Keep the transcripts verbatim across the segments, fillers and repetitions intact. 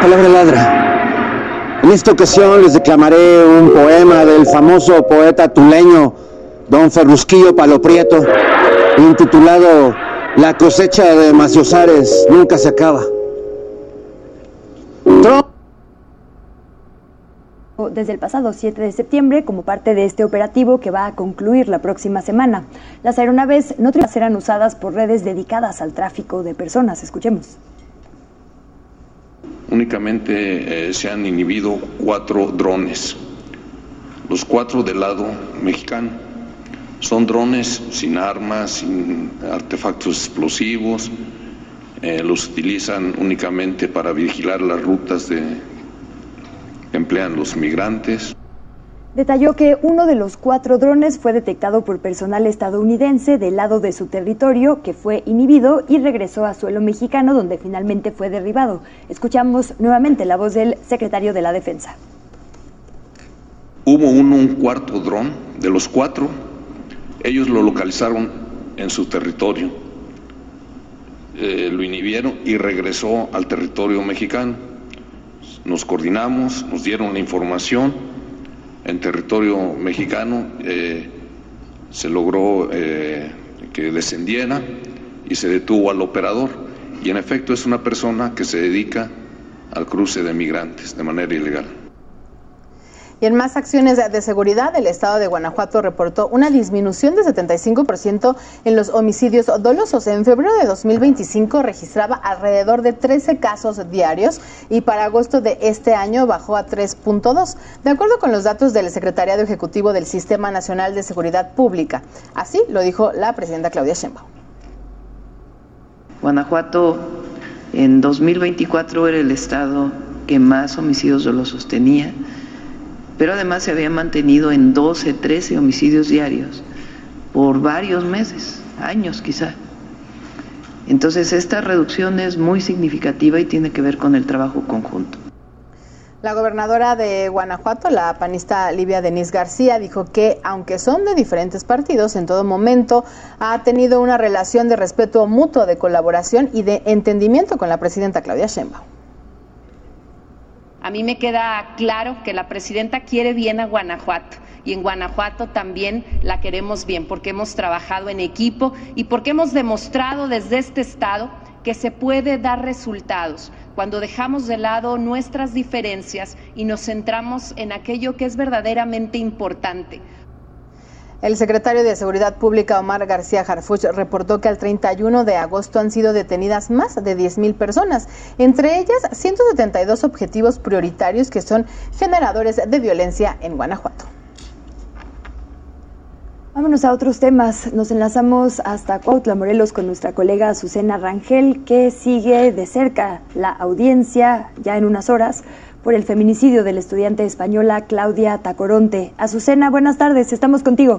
palabra ladra. En esta ocasión les declamaré un poema del famoso poeta tuleño don Ferrusquillo Palo Prieto, intitulado La cosecha de Maciosares nunca se acaba. Trump. Desde el pasado siete de septiembre como parte de este operativo que va a concluir la próxima semana. Las aeronaves no serán usadas por redes dedicadas al tráfico de personas. Escuchemos. Únicamente eh, se han inhibido cuatro drones, los cuatro del lado mexicano. Son drones sin armas, sin artefactos explosivos, eh, los utilizan únicamente para vigilar las rutas de, que emplean los migrantes. Detalló que uno de los cuatro drones fue detectado por personal estadounidense del lado de su territorio, que fue inhibido y regresó a suelo mexicano, donde finalmente fue derribado. Escuchamos nuevamente la voz del secretario de la Defensa. Hubo uno, un cuarto dron, de los cuatro, ellos lo localizaron en su territorio, eh, lo inhibieron y regresó al territorio mexicano. Nos coordinamos, nos dieron la información. En territorio mexicano eh, se logró eh, que descendiera y se detuvo al operador, y en efecto es una persona que se dedica al cruce de migrantes de manera ilegal. Y en más acciones de seguridad, el estado de Guanajuato reportó una disminución de setenta y cinco por ciento en los homicidios dolosos. En febrero de dos mil veinticinco registraba alrededor de trece casos diarios y para agosto de este año bajó a tres punto dos, de acuerdo con los datos del Secretariado Ejecutivo del Sistema Nacional de Seguridad Pública. Así lo dijo la presidenta Claudia Sheinbaum. Guanajuato en dos mil veinticuatro era el estado que más homicidios dolosos tenía, pero además se había mantenido en doce, trece homicidios diarios por varios meses, años quizá. Entonces esta reducción es muy significativa y tiene que ver con el trabajo conjunto. La gobernadora de Guanajuato, la panista Livia Denise García, dijo que aunque son de diferentes partidos, en todo momento ha tenido una relación de respeto mutuo, de colaboración y de entendimiento con la presidenta Claudia Sheinbaum. A mí me queda claro que la presidenta quiere bien a Guanajuato y en Guanajuato también la queremos bien porque hemos trabajado en equipo y porque hemos demostrado desde este estado que se puede dar resultados cuando dejamos de lado nuestras diferencias y nos centramos en aquello que es verdaderamente importante. El secretario de Seguridad Pública, Omar García Harfuch, reportó que al treinta y uno de agosto han sido detenidas más de diez mil personas, entre ellas ciento setenta y dos objetivos prioritarios que son generadores de violencia en Guanajuato. Vámonos a otros temas. Nos enlazamos hasta Cuautla, Morelos, con nuestra colega Azucena Rangel, que sigue de cerca la audiencia, ya en unas horas, por el feminicidio de la estudiante española Claudia Tacoronte. Azucena, buenas tardes, estamos contigo.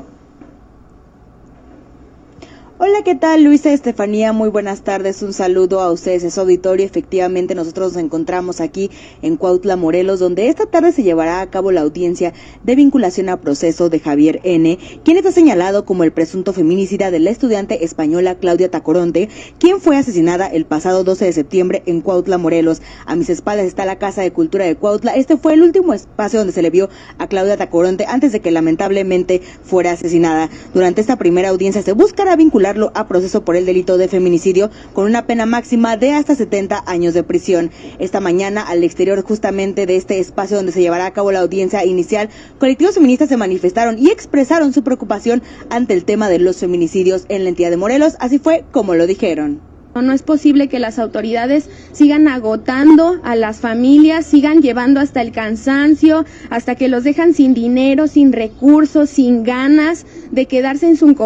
Hola, ¿qué tal? Luisa, Estefanía, muy buenas tardes, un saludo a ustedes, es auditorio. Efectivamente, nosotros nos encontramos aquí en Cuautla, Morelos, donde esta tarde se llevará a cabo la audiencia de vinculación a proceso de Javier N., quien está señalado como el presunto feminicida de la estudiante española Claudia Tacoronte, quien fue asesinada el pasado doce de septiembre en Cuautla, Morelos. A mis espaldas está la Casa de Cultura de Cuautla. Este fue el último espacio donde se le vio a Claudia Tacoronte antes de que lamentablemente fuera asesinada. Durante esta primera audiencia se buscará vincular a proceso por el delito de feminicidio con una pena máxima de hasta setenta años de prisión. Esta mañana, al exterior justamente de este espacio donde se llevará a cabo la audiencia inicial, colectivos feministas se manifestaron y expresaron su preocupación ante el tema de los feminicidios en la entidad de Morelos. Así fue como lo dijeron. No es posible que las autoridades sigan agotando a las familias, sigan llevando hasta el cansancio, hasta que los dejan sin dinero, sin recursos, sin ganas de quedarse en su